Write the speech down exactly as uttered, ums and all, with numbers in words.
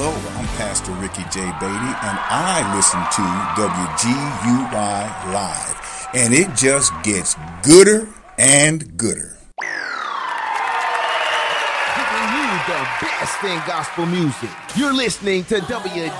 Hello, I'm Pastor Ricky J. Beatty, and I listen to W G U Y Live, and it just gets gooder and gooder. Giving you the best in gospel music. You're listening to W